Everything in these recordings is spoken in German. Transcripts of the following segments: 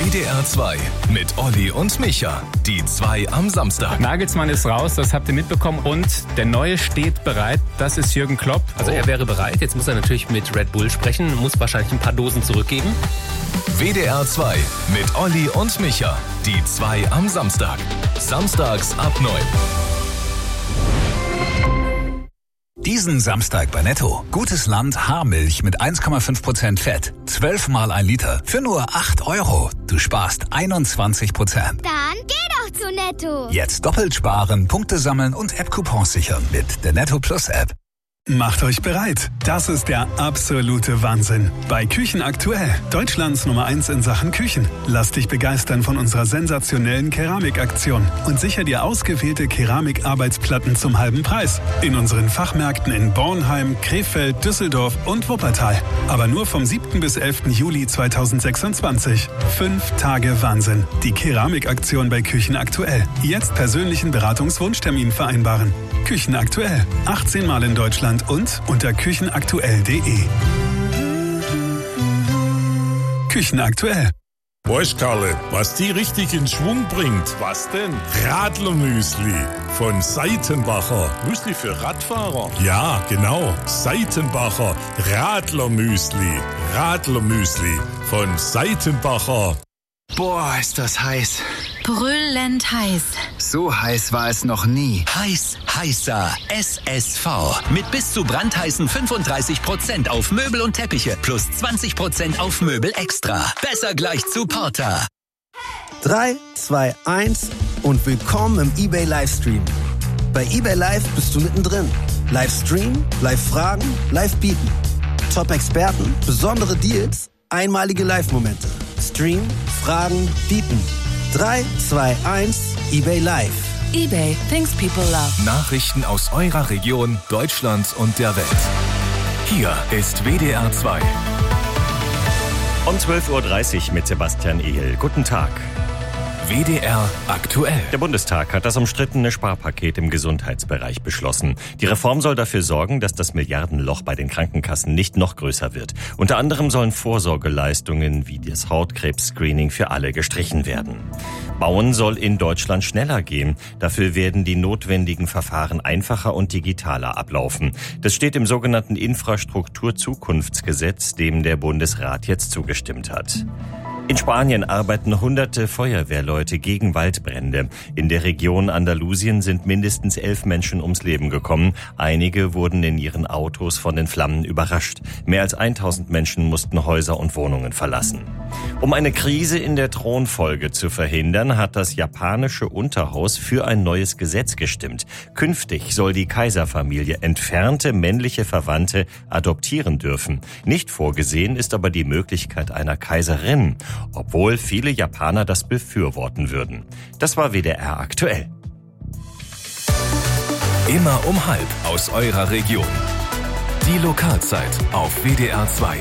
WDR 2 mit Olli und Micha. Die 2 am Samstag. Nagelsmann ist raus, das habt ihr mitbekommen. Und der Neue steht bereit. Das ist Jürgen Klopp. Also er wäre bereit. Jetzt muss er natürlich mit Red Bull sprechen. Muss wahrscheinlich ein paar Dosen zurückgeben. WDR 2 mit Olli und Micha. Die 2 am Samstag. Samstags ab 9. Diesen Samstag bei Netto. Gutes Land Haarmilch mit 1,5% Fett. 12 mal 1 Liter. Für nur 8 €. Du sparst 21%. Dann geh doch zu Netto. Jetzt doppelt sparen, Punkte sammeln und App-Coupons sichern mit der Netto Plus App. Macht euch bereit. Das ist der absolute Wahnsinn. Bei Küchen aktuell. Deutschlands Nummer 1 in Sachen Küchen. Lass dich begeistern von unserer sensationellen Keramikaktion und sicher dir ausgewählte Keramikarbeitsplatten zum halben Preis. In unseren Fachmärkten in Bornheim, Krefeld, Düsseldorf und Wuppertal. Aber nur vom 7. bis 11. Juli 2026. 5 Tage Wahnsinn. Die Keramikaktion bei Küchen aktuell. Jetzt persönlichen Beratungswunschtermin vereinbaren. Küchen aktuell. 18 Mal in Deutschland und unter küchenaktuell.de. Küchenaktuell. Weißt Karle, was die richtig in Schwung bringt? Was denn? Radlermüsli von Seitenbacher. Müsli für Radfahrer? Ja, genau. Seitenbacher Radlermüsli. Radlermüsli von Seitenbacher. Boah, ist das heiß. Brüllend heiß. So heiß war es noch nie. Heiß, heißer SSV. Mit bis zu brandheißen 35% auf Möbel und Teppiche plus 20% auf Möbel extra. Besser gleich zu Porter. 3, 2, 1 und willkommen im eBay Livestream. Bei eBay Live bist du mittendrin. Livestream, Live-Fragen, Live-Bieten. Top-Experten, besondere Deals, einmalige Live-Momente. Stream, Fragen, Bieten. 3, 2, 1, eBay Live. eBay, things people love. Nachrichten aus eurer Region, Deutschland und der Welt. Hier ist WDR 2. Um 12.30 Uhr mit Sebastian Ehl. Guten Tag. WDR aktuell. Der Bundestag hat das umstrittene Sparpaket im Gesundheitsbereich beschlossen. Die Reform soll dafür sorgen, dass das Milliardenloch bei den Krankenkassen nicht noch größer wird. Unter anderem sollen Vorsorgeleistungen wie das Hautkrebs-Screening für alle gestrichen werden. Bauen soll in Deutschland schneller gehen. Dafür werden die notwendigen Verfahren einfacher und digitaler ablaufen. Das steht im sogenannten Infrastrukturzukunftsgesetz, dem der Bundesrat jetzt zugestimmt hat. In Spanien arbeiten hunderte Feuerwehrleute gegen Waldbrände. In der Region Andalusien sind mindestens 11 Menschen ums Leben gekommen. Einige wurden in ihren Autos von den Flammen überrascht. Mehr als 1000 Menschen mussten Häuser und Wohnungen verlassen. Um eine Krise in der Thronfolge zu verhindern, hat das japanische Unterhaus für ein neues Gesetz gestimmt. Künftig soll die Kaiserfamilie entfernte männliche Verwandte adoptieren dürfen. Nicht vorgesehen ist aber die Möglichkeit einer Kaiserin, obwohl viele Japaner das befürworten würden. Das war WDR aktuell. Immer um 12 aus eurer Region. Die Lokalzeit auf WDR 2.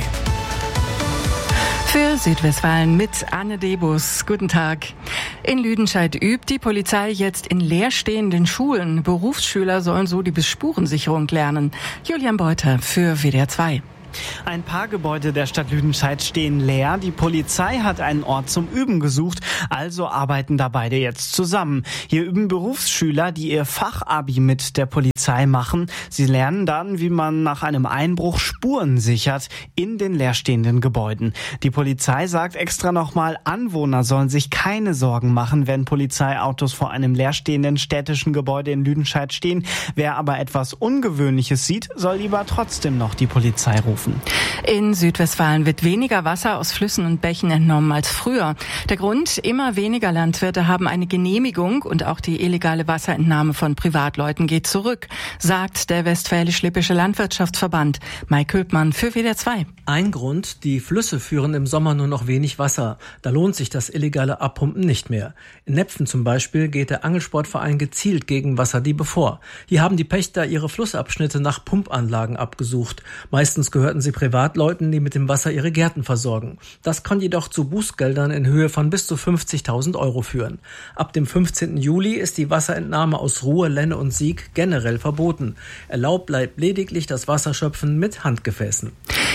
Für Südwestfalen mit Anne Debus. Guten Tag. In Lüdenscheid übt die Polizei jetzt in leerstehenden Schulen. Berufsschüler sollen so die Spurensicherung lernen. Julian Beuter für WDR 2. Ein paar Gebäude der Stadt Lüdenscheid stehen leer. Die Polizei hat einen Ort zum Üben gesucht, also arbeiten da beide jetzt zusammen. Hier üben Berufsschüler, die ihr Fachabi mit der Polizei machen. Sie lernen dann, wie man nach einem Einbruch Spuren sichert in den leerstehenden Gebäuden. Die Polizei sagt extra nochmal, Anwohner sollen sich keine Sorgen machen, wenn Polizeiautos vor einem leerstehenden städtischen Gebäude in Lüdenscheid stehen. Wer aber etwas Ungewöhnliches sieht, soll lieber trotzdem noch die Polizei rufen. In Südwestfalen wird weniger Wasser aus Flüssen und Bächen entnommen als früher. Der Grund, immer weniger Landwirte haben eine Genehmigung und auch die illegale Wasserentnahme von Privatleuten geht zurück, sagt der Westfälisch-Lippische Landwirtschaftsverband. Mike Hülpmann für WDR 2. Ein Grund, die Flüsse führen im Sommer nur noch wenig Wasser. Da lohnt sich das illegale Abpumpen nicht mehr. In Nepfen zum Beispiel geht der Angelsportverein gezielt gegen Wasserdiebe vor. Hier haben die Pächter ihre Flussabschnitte nach Pumpanlagen abgesucht. Meistens gehörten sie Privatleuten, die mit dem Wasser ihre Gärten versorgen. Das kann jedoch zu Bußgeldern in Höhe von bis zu 50.000 € führen. Ab dem 15. Juli ist die Wasserentnahme aus Ruhr, Lenne und Sieg generell verboten. Erlaubt bleibt lediglich das Wasserschöpfen mit Handgefäßen.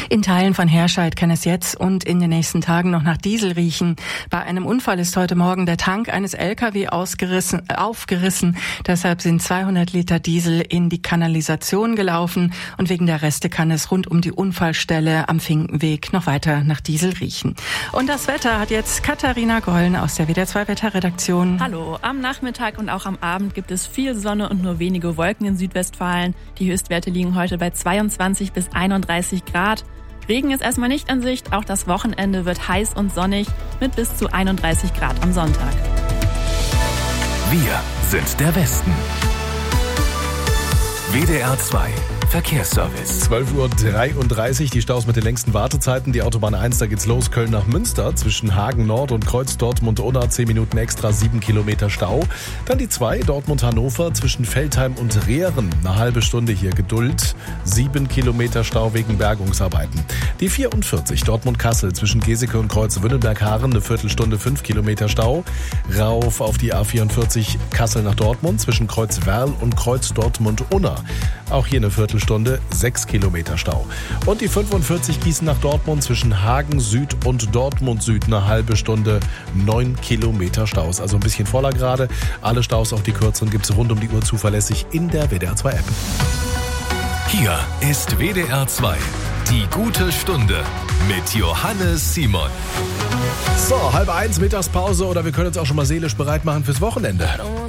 In Teilen von Herscheid kann es jetzt und in den nächsten Tagen noch nach Diesel riechen. Bei einem Unfall ist heute Morgen der Tank eines LKW aufgerissen. Deshalb sind 200 Liter Diesel in die Kanalisation gelaufen und wegen der Reste kann es rund um die Unfallstelle am Finkenweg noch weiter nach Diesel riechen. Und das Wetter hat jetzt Katharina Gollen aus der WDR 2 Wetterredaktion. Hallo, am Nachmittag und auch am Abend gibt es viel Sonne und nur wenige Wolken in Südwestfalen. Die Höchstwerte liegen heute bei 22 bis 31 Grad. Regen ist erstmal nicht in Sicht, auch das Wochenende wird heiß und sonnig mit bis zu 31 Grad am Sonntag. Wir sind der Westen. WDR 2 Verkehrsservice. 12:33 Uhr, die Staus mit den längsten Wartezeiten. Die Autobahn 1, da geht's los, Köln nach Münster. Zwischen Hagen Nord und Kreuz Dortmund-Unna 10 Minuten extra, 7 Kilometer Stau. Dann die 2, Dortmund-Hannover zwischen Veltheim und Rehren. Eine halbe Stunde hier Geduld, 7 Kilometer Stau wegen Bergungsarbeiten. Die 44, Dortmund-Kassel zwischen Geseke und Kreuz Wünnenberg-Haaren, eine Viertelstunde, 5 Kilometer Stau. Rauf auf die A44 Kassel nach Dortmund zwischen Kreuz Werl und Kreuz Dortmund-Unna. Auch hier eine Viertelstunde, 6 Kilometer Stau. Und die 45 Gießen nach Dortmund zwischen Hagen Süd und Dortmund Süd, eine halbe Stunde, 9 Kilometer Staus. Also ein bisschen voller gerade. Alle Staus, auch die kürzeren, gibt es rund um die Uhr zuverlässig in der WDR 2 App. Hier ist WDR 2, die gute Stunde mit Johannes Simon. So, 12:30 Mittagspause oder wir können uns auch schon mal seelisch bereit machen fürs Wochenende.